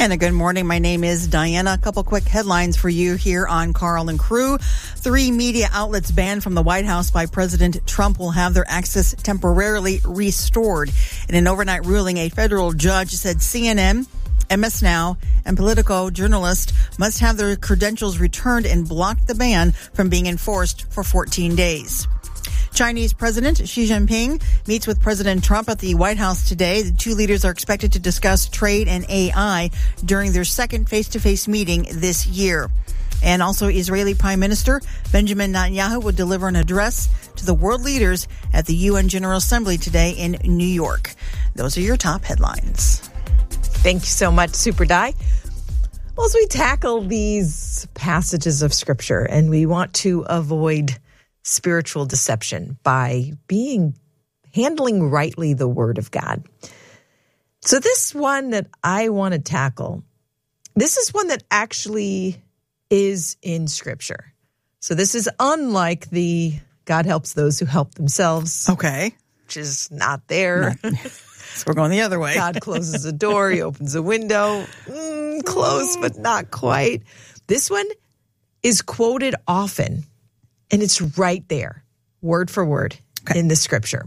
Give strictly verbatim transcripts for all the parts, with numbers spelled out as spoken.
And a good morning. My name is Diana. A couple quick headlines for you here on Carl and Crew. Three media outlets banned from the White House by President Trump will have their access temporarily restored. In an overnight ruling, a federal judge said C N N, M S Now, and Politico journalists must have their credentials returned and blocked the ban from being enforced for fourteen days. Chinese President Xi Jinping meets with President Trump at the White House today. The two leaders are expected to discuss trade and A I during their second face-to-face meeting this year. And also Israeli Prime Minister Benjamin Netanyahu will deliver an address to the world leaders at the U N General Assembly today in New York. Those are your top headlines. Thank you so much, Super Di. Well, as we tackle these passages of Scripture, and we want to avoid spiritual deception by being handling rightly the Word of God. So this one that I want to tackle, this is one that actually is in Scripture. So this is unlike the God helps those who help themselves. Okay. Which is not there. Not, so we're going the other way. God closes a door, he opens a window. Mm, close, but not quite. This one is quoted often. And it's right there, word for word, okay, in the Scripture.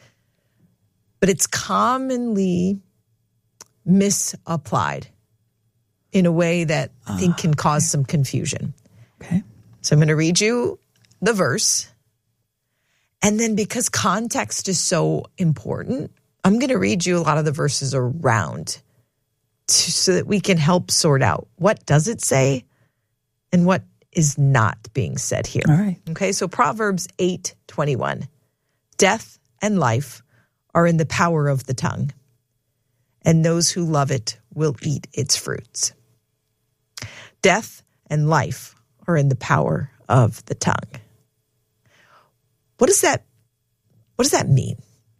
But it's commonly misapplied in a way that I think can cause some confusion. Okay. So I'm going to read you the verse. And then because context is so important, I'm going to read you a lot of the verses around to, so that we can help sort out what does it say and what is not being said here. All right. Okay, so Proverbs eight twenty-one. Death and life are in the power of the tongue, and those who love it will eat its fruits. Death and life are in the power of the tongue. What does that, what does that mean?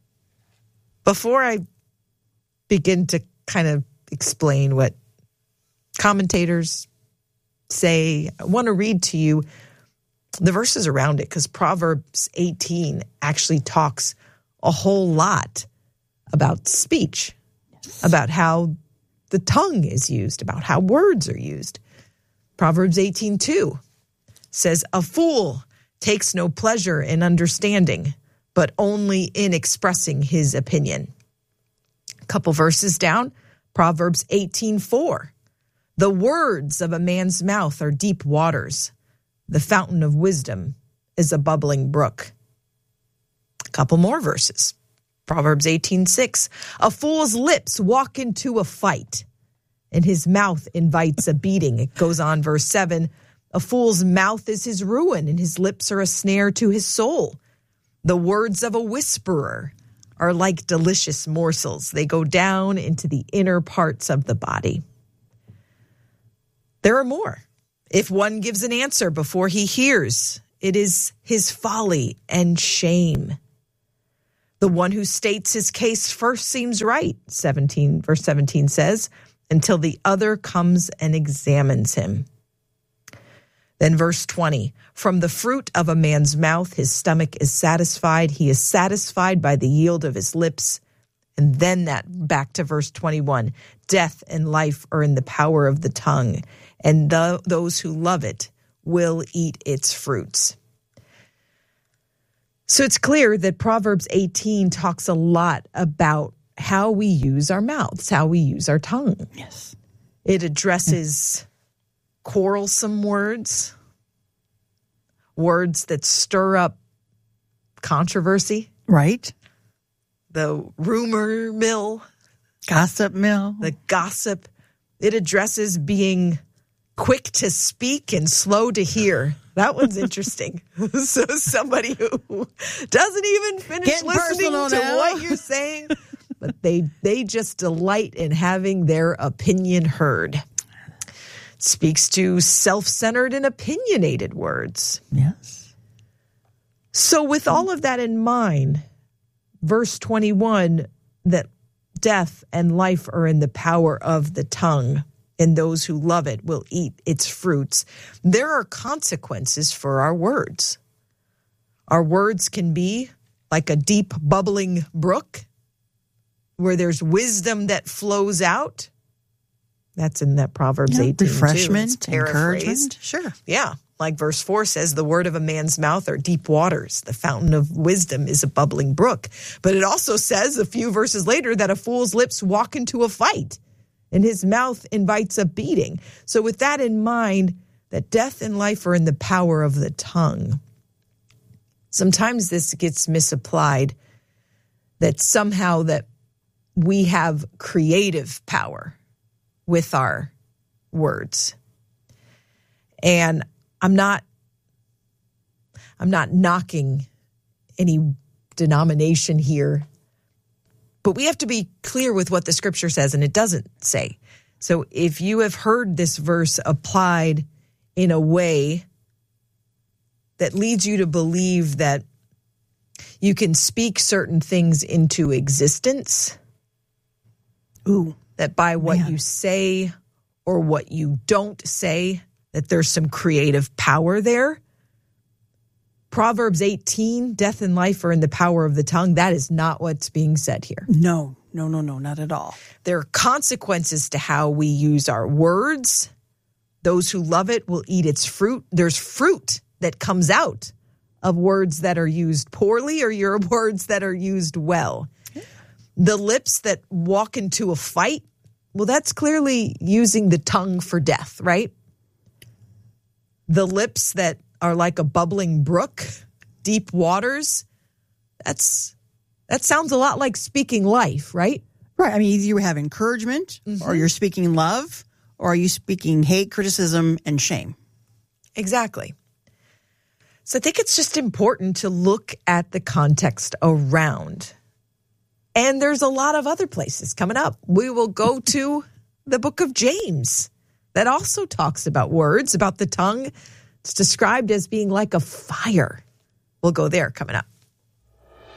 Before I begin to kind of explain what commentators say, I want to read to you the verses around it, because Proverbs eighteen actually talks a whole lot about speech, yes, about how the tongue is used, about how words are used. Proverbs eighteen two says, "A fool takes no pleasure in understanding, but only in expressing his opinion." A couple verses down, Proverbs eighteen four. "The words of a man's mouth are deep waters. The fountain of wisdom is a bubbling brook." A couple more verses. Proverbs eighteen six. "A fool's lips walk into a fight, and his mouth invites a beating." It goes on, verse seven. "A fool's mouth is his ruin, and his lips are a snare to his soul. The words of a whisperer are like delicious morsels. They go down into the inner parts of the body." There are more. "If one gives an answer before he hears, it is his folly and shame. The one who states his case first seems right," seventeen, verse seventeen says, "until the other comes and examines him." Then verse twenty, "From the fruit of a man's mouth his stomach is satisfied. He is satisfied by the yield of his lips." And then that back to verse twenty-one, "Death and life are in the power of the tongue, and the, those who love it will eat its fruits." So it's clear that Proverbs eighteen talks a lot about how we use our mouths, how we use our tongue. Yes. It addresses quarrelsome words, words that stir up controversy. Right. The rumor mill. Gossip mill. The gossip. It addresses being quick to speak and slow to hear. That one's interesting. So somebody who doesn't even finish Getting listening to now. what you're saying, but they they just delight in having their opinion heard. Speaks to self-centered and opinionated words. Yes. So with all of that in mind, verse twenty-one, that death and life are in the power of the tongue, and those who love it will eat its fruits. There are consequences for our words. Our words can be like a deep bubbling brook where there's wisdom that flows out, That's in that Proverbs Yeah, eighteen. refreshment, too. It's paraphrased. encouragement. Sure. Yeah. Like verse four says, the word of a man's mouth are deep waters. The fountain of wisdom is a bubbling brook. But it also says a few verses later that a fool's lips walk into a fight and his mouth invites a beating. So with that in mind, that death and life are in the power of the tongue. Sometimes this gets misapplied, that somehow that we have creative power with our words. And I'm not I'm not knocking any denomination here, but we have to be clear with what the scripture says, and it doesn't say. So if you have heard this verse applied in a way that leads you to believe that you can speak certain things into existence, Ooh, that by what man. you say or what you don't say, that there's some creative power there. Proverbs eighteen, death and life are in the power of the tongue. That is not what's being said here. No, no, no, no, not at all. There are consequences to how we use our words. Those who love it will eat its fruit. There's fruit that comes out of words that are used poorly or your words that are used well. The lips that walk into a fight, well, that's clearly using the tongue for death, right? The lips that are like a bubbling brook, deep waters, that's that sounds a lot like speaking life, right? Right. I mean, either you have encouragement mm-hmm. or you're speaking love, or are you speaking hate, criticism, and shame? Exactly. So I think it's just important to look at the context around. And there's a lot of other places coming up. We will go to the book of James that also talks about words, about the tongue. It's described as being like a fire. We'll go there coming up.